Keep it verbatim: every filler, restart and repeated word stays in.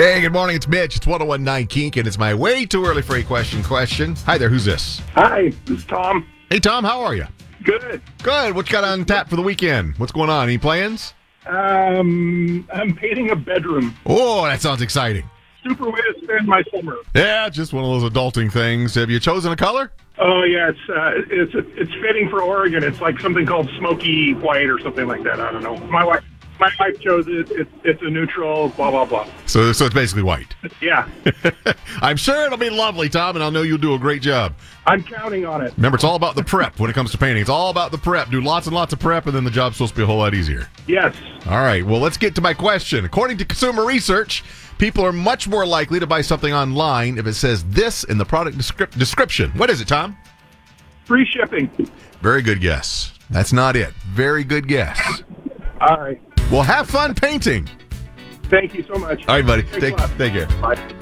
Hey, good morning. It's Mitch. It's one oh one point nine Kink, and it's my way too early for a question question. Hi there. Who's this? Hi, this is Tom. Hey, Tom. How are you? Good. Good. What you got on tap for the weekend? What's going on? Any plans? Um, I'm painting a bedroom. Oh, that sounds exciting. Super way to spend my summer. Yeah, just one of those adulting things. Have you chosen a color? Oh yeah, it's uh, it's it's fitting for Oregon. It's like something called smoky white or something like that. I don't know. My wife, my wife chose it. It's it's a neutral. Blah blah blah. So, so it's basically white. Yeah, I'm sure it'll be lovely, Tom, and I know you'll do a great job. I'm counting on it. Remember, it's all about the prep when it comes to painting. It's all about the prep. Do lots and lots of prep, and then the job's supposed to be a whole lot easier. Yes. All right, well, let's get to my question. According to consumer research, people are much more likely to buy something online if it says this in the product descrip- description. What is it, Tom? Free shipping. Very good guess. That's not it. Very good guess. All right. Well, have fun painting. Thank you so much. All right, buddy. Thanks Take, a lot. take care. Bye.